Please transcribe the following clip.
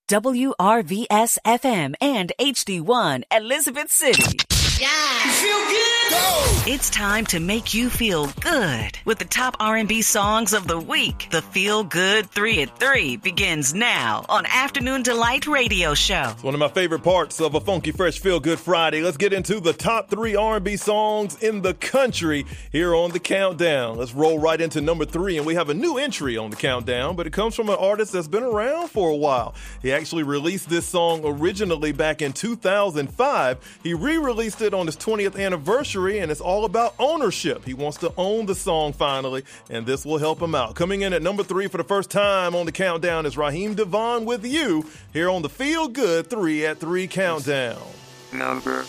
WRVS FM and HD1 Elizabeth City. Yeah. You feel good? Go! It's time to make you feel good with the top R&B songs of the week. The Feel Good 3 at 3 begins now on Afternoon Delight Radio Show. It's one of my favorite parts of a Funky Fresh Feel Good Friday. Let's get into the top 3 R&B songs in the country here on the countdown. Let's roll right into number 3, and we have a new entry on the countdown, but it comes from an artist that's been around for a while. He actually released this song originally back in 2005. He re-released it on his 20th anniversary, and it's all about ownership. He wants to own the song finally, and this will help him out. Coming in at number 3 for the first time on the countdown is Raheem DeVaughn with You here on the Feel Good 3 at 3 countdown. Number